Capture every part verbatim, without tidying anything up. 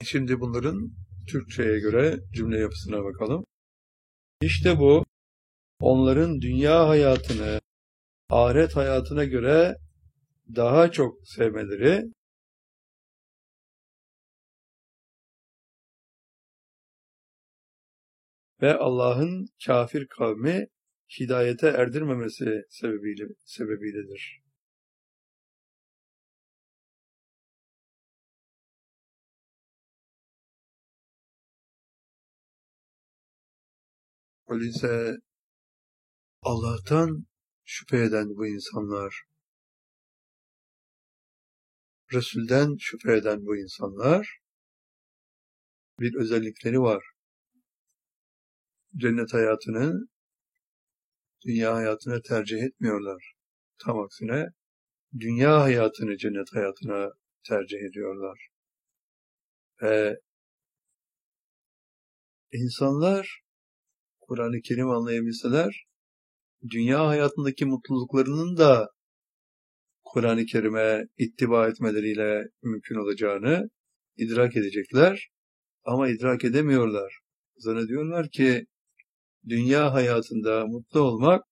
Şimdi bunların Türkçe'ye göre cümle yapısına bakalım. İşte bu, onların dünya hayatını ahiret hayatına göre daha çok sevmeleri ve Allah'ın kafir kavmi hidayete erdirmemesi sebebiyle, sebebiyledir. Öyleyse Allah'tan şüphe eden bu insanlar, Resul'den şüphe eden bu insanlar bir özellikleri var. Cennet hayatını dünya hayatına tercih etmiyorlar. Tam aksine dünya hayatını cennet hayatına tercih ediyorlar. Ve insanlar Kur'an-ı Kerim anlayabilseler, dünya hayatındaki mutluluklarının da Kur'an-ı Kerim'e ittiba etmeleriyle mümkün olacağını idrak edecekler. Ama idrak edemiyorlar. Zannediyorlar ki dünya hayatında mutlu olmak,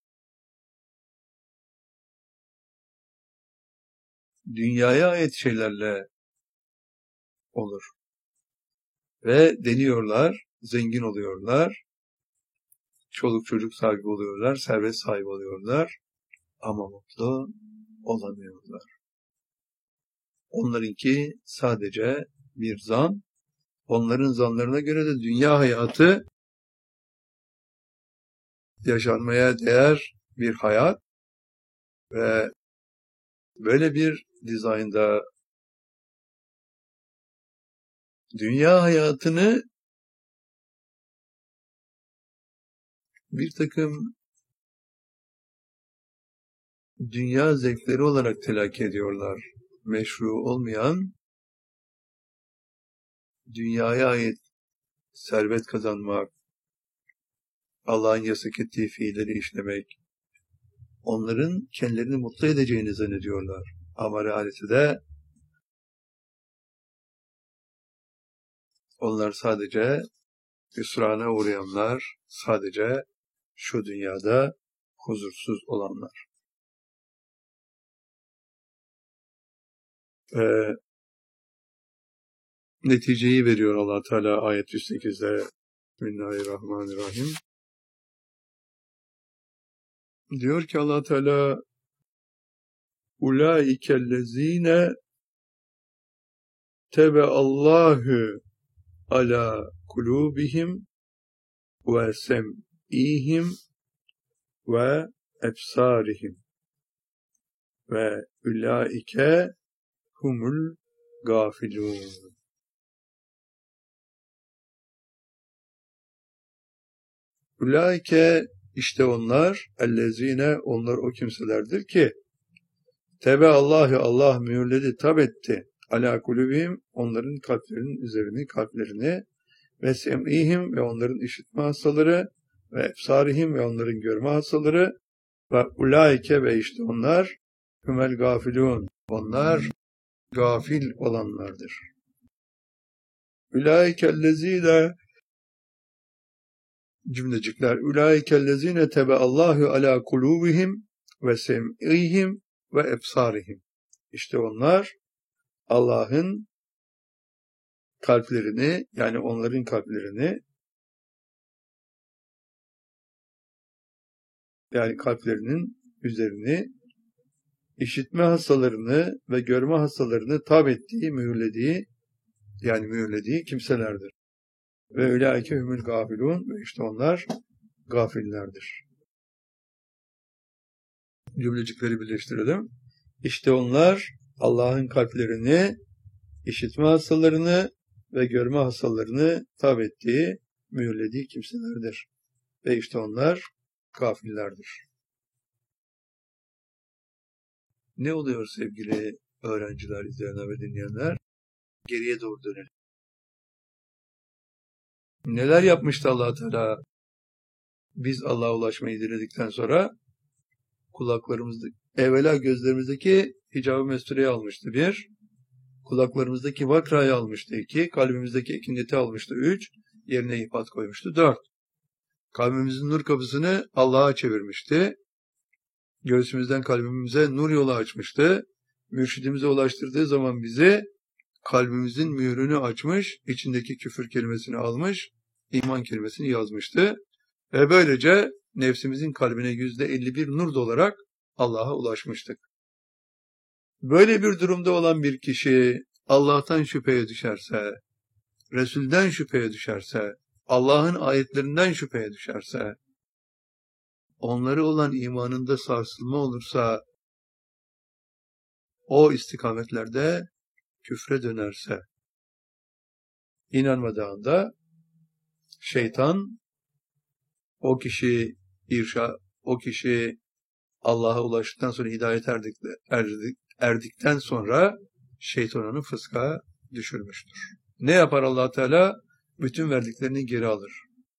dünyaya ait şeylerle olur. Ve deniyorlar, zengin oluyorlar, çoluk çocuk sahibi oluyorlar, servet sahibi oluyorlar ama mutlu olamıyorlar. Onlarınki sadece bir zan, onların zanlarına göre de dünya hayatı yaşanmaya değer bir hayat ve böyle bir dizaynda dünya hayatını bir takım dünya zevkleri olarak telakki ediyorlar. Meşru olmayan, dünyaya ait servet kazanmak, Allah'ın yasak ettiği fiilleri işlemek, onların kendilerini mutlu edeceğini zannediyorlar. Ama realitede onlar sadece hüsrana uğrayanlar, sadece şu dünyada huzursuz olanlar. Ee, neticeyi veriyor Allah Teala ayet yüz sekizde. Bismillahirrahmanirrahim. Diyor ki Allah Teala, ulaikellezine tebeallahu ala kulubihim ve sem'ihim ve efsarihim ve ulaike humul gafilun. Ulaike işte onlar, ellezine onlar o kimselerdir ki tebe Allahü Allah mühürledi, tab etti ala kulübihim onların kalplerinin üzerini, kalplerini ve sem'ihim ve onların işitme hastaları ve efsarihim ve onların görme hastaları ve ulaike ve işte onlar hümel gafilun onlar gafil olanlardır. Ulaikellezine cümlecikler ulaikellezine tebeallahu ala kulubihim ve sem'ihim ve efsarihim. İşte onlar Allah'ın kalplerini, yani onların kalplerini, yani kalplerinin üzerini, işitme hastalarını ve görme hastalarını tab ettiği, mühürlediği, yani mühürlediği kimselerdir. Ve ulaike humul gafilun ve işte onlar gafillerdir. Cümlecikleri birleştirelim. İşte onlar Allah'ın kalplerini, işitme hastalarını ve görme hastalarını tab ettiği, mühürlediği kimselerdir. Ve işte onlar gafillerdir. Ne oluyor sevgili öğrenciler, izleyenler ve dinleyenler? Geriye doğru dönelim. Neler yapmıştı Allah Teala? Biz Allah'a ulaşmayı diledikten sonra kulaklarımızda, evvela gözlerimizdeki hicab-ı mestureyi almıştı bir. Kulaklarımızdaki vakrayı almıştı iki, kalbimizdeki ekineti almıştı üç, yerine ihbat koymuştu dört. Kalbimizin nur kapısını Allah'a çevirmişti. Göğsümüzden kalbimize nur yolu açmıştı. Mürşidimize ulaştırdığı zaman bizi kalbimizin mührünü açmış, içindeki küfür kelimesini almış, iman kelimesini yazmıştı. Ve böylece nefsimizin kalbine yüzde elli bir nur dolarak Allah'a ulaşmıştık. Böyle bir durumda olan bir kişi Allah'tan şüpheye düşerse, Resul'den şüpheye düşerse, Allah'ın ayetlerinden şüpheye düşerse, onları olan imanında sarsılma olursa, o istikametlerde küfre dönerse, inanmadığında şeytan o kişi irşa, o kişi Allah'a ulaştıktan sonra hidayet erdik, erdik, erdikten sonra şeytan onu fıska düşürmüştür. Ne yapar Allah Teala? Bütün verdiklerini geri alır.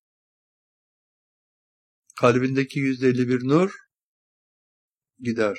Kalbindeki yüzde elli bir nur gider.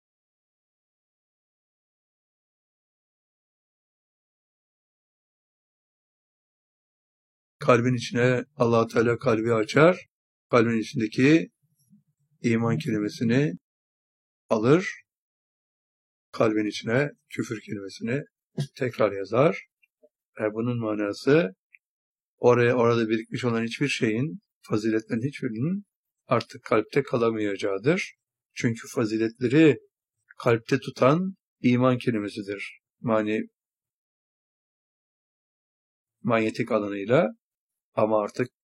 Kalbin içine Allah Teala kalbi açar. Kalbin içindeki iman kelimesini alır. Kalbin içine küfür kelimesini tekrar yazar. E bunun manası oraya orada birikmiş olan hiçbir şeyin, faziletlerin hiçbirinin artık kalpte kalamayacağıdır. Çünkü faziletleri kalpte tutan iman kelimesidir. Mani manyetik alanıyla, ama artık